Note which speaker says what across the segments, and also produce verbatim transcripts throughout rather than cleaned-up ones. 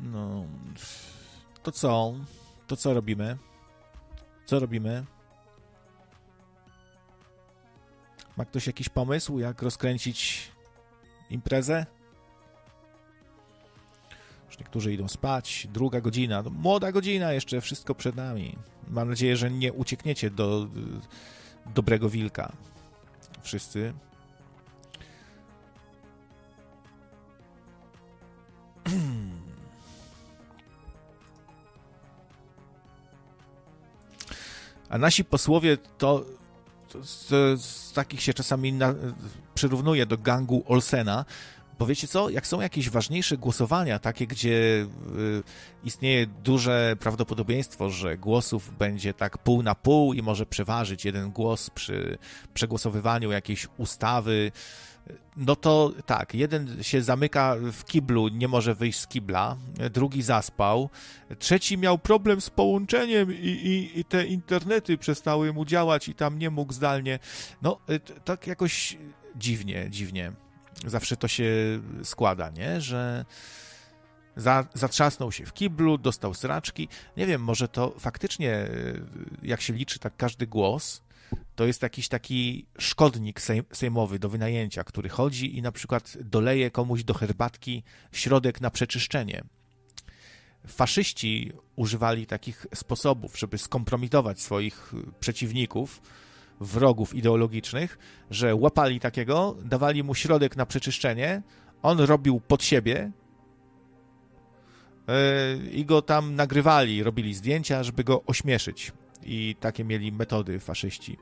Speaker 1: No, to co? To co robimy? Co robimy? Ma ktoś jakiś pomysł, jak rozkręcić imprezę? Już niektórzy idą spać. Druga godzina. No, młoda godzina, jeszcze wszystko przed nami. Mam nadzieję, że nie uciekniecie do y, dobrego wilka. Wszyscy. A nasi posłowie to, to z, z takich się czasami na, przyrównuje do gangu Olsena, bo wiecie co, jak są jakieś ważniejsze głosowania, takie, gdzie y, istnieje duże prawdopodobieństwo, że głosów będzie tak pół na pół i może przeważyć jeden głos przy przegłosowywaniu jakiejś ustawy, no to tak, jeden się zamyka w kiblu, nie może wyjść z kibla, drugi zaspał, trzeci miał problem z połączeniem i, i, i te internety przestały mu działać i tam nie mógł zdalnie. No, tak jakoś dziwnie, dziwnie. Zawsze to się składa, nie? Że za, zatrzasnął się w kiblu, dostał sraczki. Nie wiem, może to faktycznie, jak się liczy tak każdy głos, to jest jakiś taki szkodnik sejmowy do wynajęcia, który chodzi i na przykład doleje komuś do herbatki środek na przeczyszczenie. Faszyści używali takich sposobów, żeby skompromitować swoich przeciwników, wrogów ideologicznych, że łapali takiego, dawali mu środek na przeczyszczenie, on robił pod siebie yy, i go tam nagrywali, robili zdjęcia, żeby go ośmieszyć. I takie mieli metody faszyści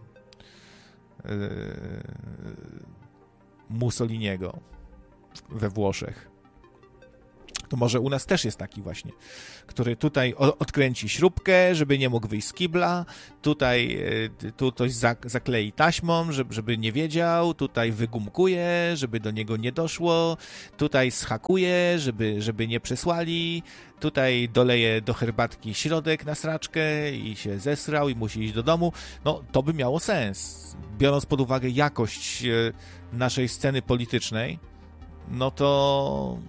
Speaker 1: yy, Mussoliniego we Włoszech. To może u nas też jest taki właśnie, który tutaj odkręci śrubkę, żeby nie mógł wyjść z kibla, tutaj tu coś zaklei taśmą, żeby nie wiedział, tutaj wygumkuje, żeby do niego nie doszło, tutaj schakuje, żeby, żeby nie przesłali, tutaj doleje do herbatki środek na sraczkę i się zesrał i musi iść do domu. No, to by miało sens. Biorąc pod uwagę jakość naszej sceny politycznej, no to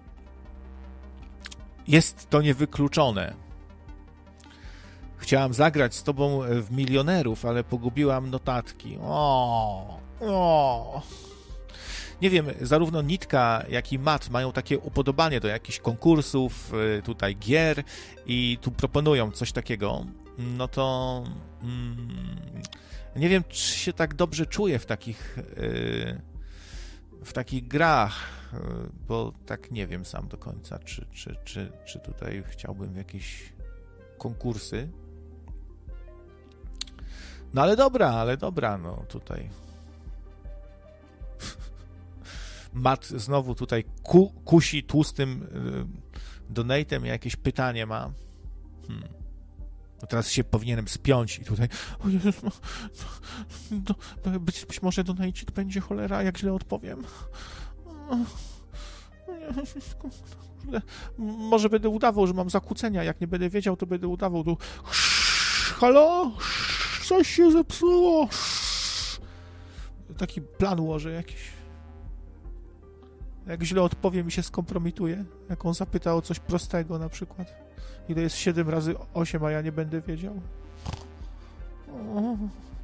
Speaker 1: jest to niewykluczone. Chciałam zagrać z tobą w milionerów, ale pogubiłam notatki. O, o. Nie wiem, zarówno Nitka, jak i Matt mają takie upodobanie do jakichś konkursów, tutaj gier i tu proponują coś takiego. No to mm, nie wiem, czy się tak dobrze czuję w takich yy, w takich grach, bo tak nie wiem sam do końca, czy, czy, czy, czy tutaj chciałbym w jakieś konkursy. No ale dobra, ale dobra, no tutaj. Matt znowu tutaj ku, kusi tłustym y, donatem, jakieś pytanie ma. Hmm. No teraz się powinienem spiąć i tutaj o Jezus, no, no, być, być może donajcik będzie cholera, jak źle odpowiem. Może będę udawał, że mam zakłócenia. Jak nie będę wiedział, to będę udawał. Tu... Halo? Coś się zepsuło. Taki plan ułożę jakiś. Jak źle odpowiem i się skompromituje. Jak on zapyta o coś prostego na przykład. Ile jest siedem razy osiem, a ja nie będę wiedział. O.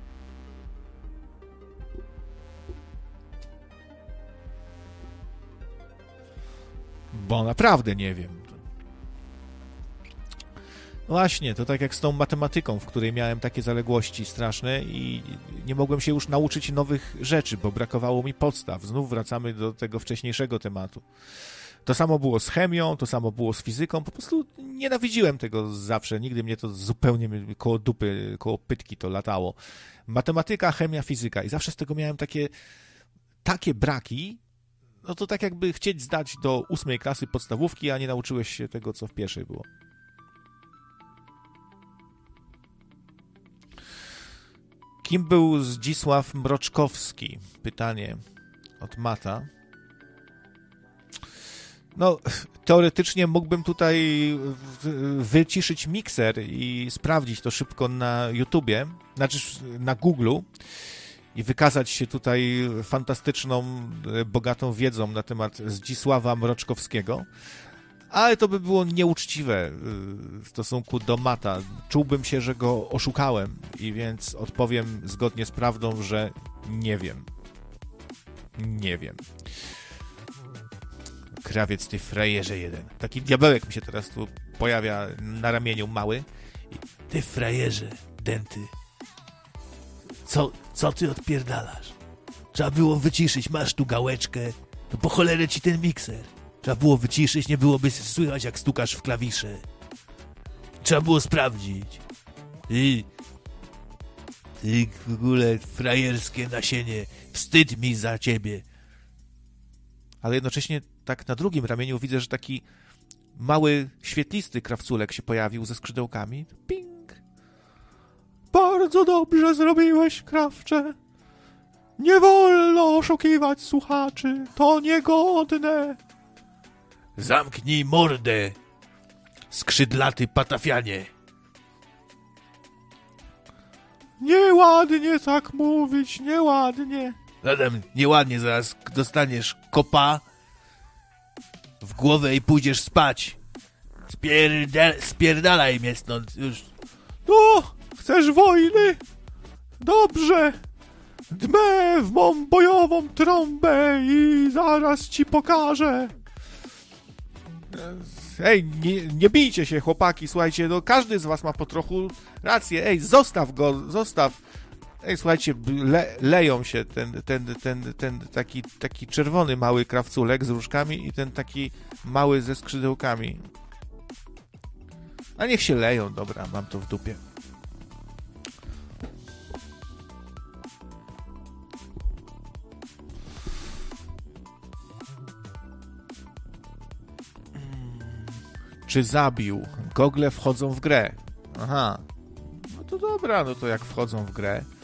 Speaker 1: Bo naprawdę nie wiem. Właśnie, to tak jak z tą matematyką, w której miałem takie zaległości straszne i nie mogłem się już nauczyć nowych rzeczy, bo brakowało mi podstaw. Znów wracamy do tego wcześniejszego tematu. To samo było z chemią, to samo było z fizyką. Po prostu nienawidziłem tego zawsze. Nigdy mnie to zupełnie koło dupy, koło pytki to latało. Matematyka, chemia, fizyka. I zawsze z tego miałem takie, takie braki. No to tak jakby chcieć zdać do ósmej klasy podstawówki, a nie nauczyłeś się tego, co w pierwszej było. Kim był Zdzisław Mroczkowski? Pytanie od Mata. No, teoretycznie mógłbym tutaj wyciszyć mikser i sprawdzić to szybko na YouTubie, znaczy na Google'u i wykazać się tutaj fantastyczną, bogatą wiedzą na temat Zdzisława Mroczkowskiego, Ale to by było nieuczciwe w stosunku do Mata. Czułbym się, że go oszukałem i więc odpowiem zgodnie z prawdą, że nie wiem. Nie wiem. Krawiec, ty frajerze jeden. Taki diabełek mi się teraz tu pojawia na ramieniu mały. Ty frajerze, denty. Co, co ty odpierdalasz? Trzeba było wyciszyć, masz tu gałeczkę. To po cholerę ci ten mikser. Trzeba było wyciszyć, nie byłoby słychać, jak stukasz w klawisze. Trzeba było sprawdzić. Ty, ty w ogóle frajerskie nasienie. Wstyd mi za ciebie. Ale jednocześnie tak na drugim ramieniu widzę, że taki mały, świetlisty krawculek się pojawił ze skrzydełkami. Ping! Bardzo dobrze zrobiłeś, krawcze. Nie wolno oszukiwać słuchaczy. To niegodne. Zamknij mordę, skrzydlaty patafianie. Nieładnie tak mówić, nieładnie. Zatem nieładnie, zaraz dostaniesz kopa w głowę i pójdziesz spać. Spierda- spierdalaj mnie stąd już. No, chcesz wojny? Dobrze. Dmę w mą bojową trąbę i zaraz ci pokażę. Ej, nie, nie bijcie się, chłopaki, słuchajcie, no każdy z was ma po trochu rację. Ej, zostaw go, zostaw. Ej, słuchajcie, le, leją się ten, ten, ten, ten taki, taki czerwony mały krawculek z różkami i ten taki mały ze skrzydełkami. A niech się leją, dobra, mam to w dupie. Czy zabił? Gogle wchodzą w grę. Aha. No to dobra, no to jak wchodzą w grę,